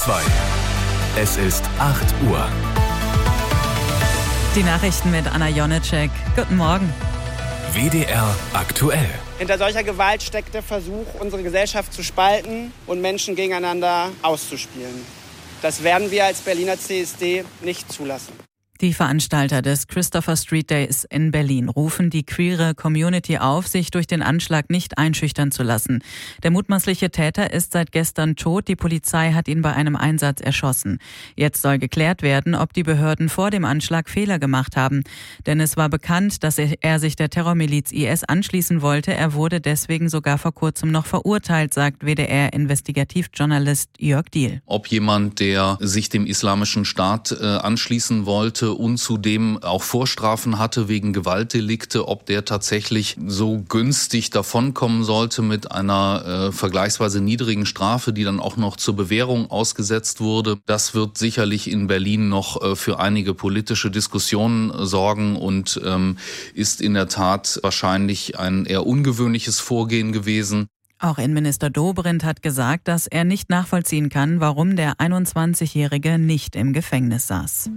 2. Es ist 8 Uhr. Die Nachrichten mit Anna Jonitschek. Guten Morgen. WDR aktuell. Hinter solcher Gewalt steckt der Versuch, unsere Gesellschaft zu spalten und Menschen gegeneinander auszuspielen. Das werden wir als Berliner CSD nicht zulassen. Die Veranstalter des Christopher Street Days in Berlin rufen die queere Community auf, sich durch den Anschlag nicht einschüchtern zu lassen. Der mutmaßliche Täter ist seit gestern tot. Die Polizei hat ihn bei einem Einsatz erschossen. Jetzt soll geklärt werden, ob die Behörden vor dem Anschlag Fehler gemacht haben. Denn es war bekannt, dass er sich der Terrormiliz IS anschließen wollte. Er wurde deswegen sogar vor kurzem noch verurteilt, sagt WDR-Investigativjournalist Jörg Diehl. Ob jemand, der sich dem Islamischen Staat anschließen wollte und zudem auch Vorstrafen hatte wegen Gewaltdelikte, ob der tatsächlich so günstig davonkommen sollte mit einer vergleichsweise niedrigen Strafe, die dann auch noch zur Bewährung ausgesetzt wurde. Das wird sicherlich in Berlin noch für einige politische Diskussionen sorgen und ist in der Tat wahrscheinlich ein eher ungewöhnliches Vorgehen gewesen. Auch Innenminister Dobrindt hat gesagt, dass er nicht nachvollziehen kann, warum der 21-Jährige nicht im Gefängnis saß.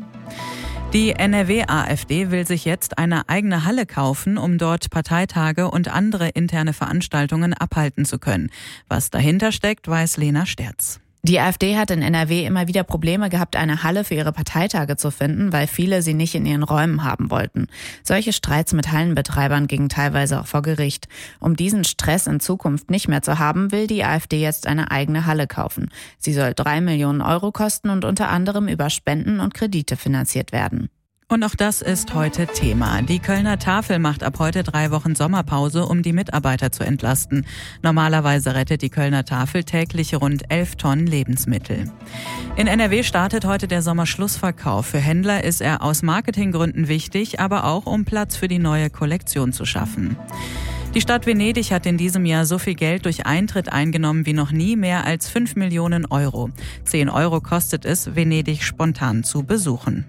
Die NRW-AfD will sich jetzt eine eigene Halle kaufen, um dort Parteitage und andere interne Veranstaltungen abhalten zu können. Was dahinter steckt, weiß Lena Sterz. Die AfD hat in NRW immer wieder Probleme gehabt, eine Halle für ihre Parteitage zu finden, weil viele sie nicht in ihren Räumen haben wollten. Solche Streits mit Hallenbetreibern gingen teilweise auch vor Gericht. Um diesen Stress in Zukunft nicht mehr zu haben, will die AfD jetzt eine eigene Halle kaufen. Sie soll 3 Millionen Euro kosten und unter anderem über Spenden und Kredite finanziert werden. Und auch das ist heute Thema. Die Kölner Tafel macht ab heute 3 Wochen Sommerpause, um die Mitarbeiter zu entlasten. Normalerweise rettet die Kölner Tafel täglich rund 11 Tonnen Lebensmittel. In NRW startet heute der Sommerschlussverkauf. Für Händler ist er aus Marketinggründen wichtig, aber auch um Platz für die neue Kollektion zu schaffen. Die Stadt Venedig hat in diesem Jahr so viel Geld durch Eintritt eingenommen wie noch nie, mehr als 5 Millionen Euro. 10 Euro kostet es, Venedig spontan zu besuchen.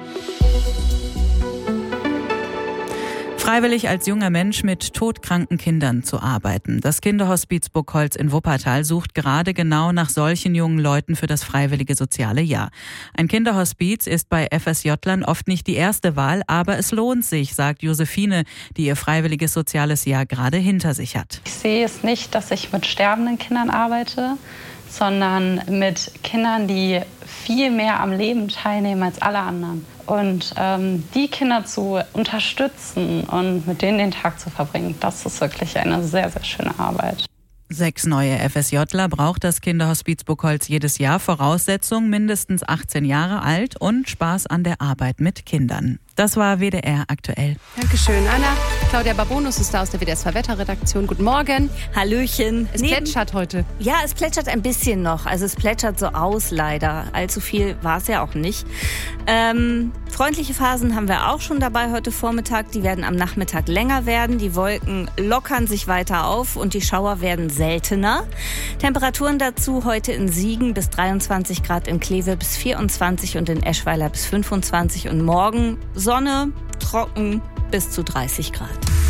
Freiwillig als junger Mensch mit todkranken Kindern zu arbeiten. Das Kinderhospiz Burgholz in Wuppertal sucht gerade genau nach solchen jungen Leuten für das freiwillige soziale Jahr. Ein Kinderhospiz ist bei FSJ-Lern oft nicht die erste Wahl, aber es lohnt sich, sagt Josephine, die ihr freiwilliges soziales Jahr gerade hinter sich hat. Ich sehe es nicht, dass ich mit sterbenden Kindern arbeite, sondern mit Kindern, die viel mehr am Leben teilnehmen als alle anderen. Und die Kinder zu unterstützen und mit denen den Tag zu verbringen, das ist wirklich eine sehr, sehr schöne Arbeit. 6 neue FSJler braucht das Kinderhospiz Burgholz jedes Jahr. Voraussetzung mindestens 18 Jahre alt und Spaß an der Arbeit mit Kindern. Das war WDR aktuell. Dankeschön, Anna. Claudia Babonus ist da aus der WDR 2 Wetterredaktion. Guten Morgen. Hallöchen. Es plätschert heute. Ja, es plätschert ein bisschen noch. Also es plätschert so aus, leider. Allzu viel war es ja auch nicht. Freundliche Phasen haben wir auch schon dabei heute Vormittag. Die werden am Nachmittag länger werden. Die Wolken lockern sich weiter auf und die Schauer werden seltener. Temperaturen dazu heute in Siegen bis 23 Grad, in Kleve bis 24 und in Eschweiler bis 25 und morgen Sonne, trocken bis zu 30 Grad.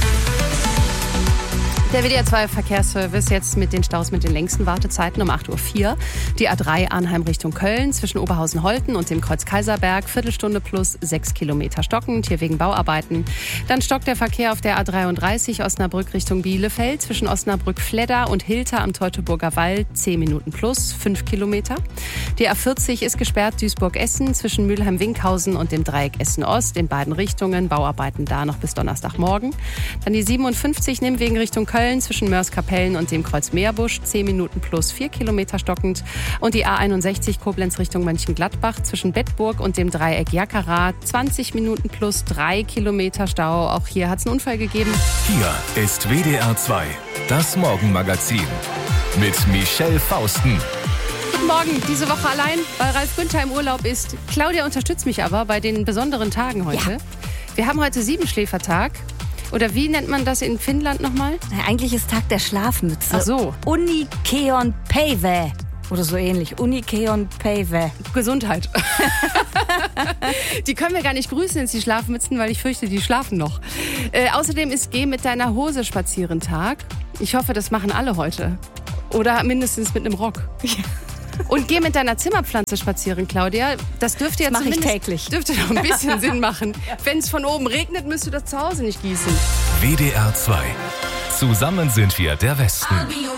Der WDR 2 Verkehrsservice jetzt mit den Staus mit den längsten Wartezeiten um 8.04 Uhr. Die A3 Arnheim Richtung Köln zwischen Oberhausen-Holten und dem Kreuz Kaiserberg. Viertelstunde plus 6 Kilometer stockend, hier wegen Bauarbeiten. Dann stockt der Verkehr auf der A33 Osnabrück Richtung Bielefeld zwischen Osnabrück-Fledder und Hilter am Teutoburger Wald. 10 Minuten plus 5 Kilometer. Die A40 ist gesperrt Duisburg-Essen zwischen Mülheim-Winkhausen und dem Dreieck Essen-Ost. In beiden Richtungen Bauarbeiten da noch bis Donnerstagmorgen. Dann die 57 Nimwegen Richtung Köln zwischen Mörs-Kapellen und dem Kreuz Meerbusch, 10 Minuten plus 4 Kilometer stockend. Und die A61 Koblenz Richtung Mönchengladbach zwischen Bettburg und dem Dreieck Jackerat, 20 Minuten plus 3 Kilometer Stau. Auch hier hat es einen Unfall gegeben. Hier ist WDR 2, das Morgenmagazin mit Michelle Fausten. Guten Morgen, diese Woche allein, weil Ralf Günther im Urlaub ist. Claudia unterstützt mich aber bei den besonderen Tagen heute. Ja. Wir haben heute Siebenschläfertag. Oder wie nennt man das in Finnland nochmal? Eigentlich ist Tag der Schlafmütze. Ach so. Unikeon Päivä. Oder so ähnlich. Unikeon Päivä. Gesundheit. Die können wir gar nicht grüßen, jetzt die Schlafmützen, weil ich fürchte, die schlafen noch. Außerdem ist Geh mit deiner Hose spazieren Tag. Ich hoffe, das machen alle heute. Oder mindestens mit einem Rock. Ja. Und geh mit deiner Zimmerpflanze spazieren, Claudia. Das dürfte ja mache ich zumindest täglich. Dürfte doch ein bisschen Sinn machen. Wenn es von oben regnet, müsst du das zu Hause nicht gießen. WDR 2. Zusammen sind wir der Westen.